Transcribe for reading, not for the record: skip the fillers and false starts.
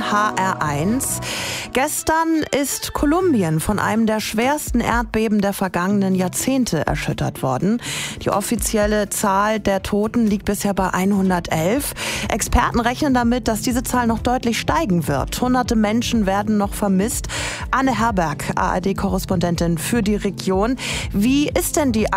HR1. Gestern ist Kolumbien von einem der schwersten Erdbeben der vergangenen Jahrzehnte erschüttert worden. Die offizielle Zahl der Toten liegt bisher bei 111. Experten rechnen damit, dass diese Zahl noch deutlich steigen wird. Hunderte Menschen werden noch vermisst. Anne Herberg, ARD-Korrespondentin für die Region. Wie ist denn die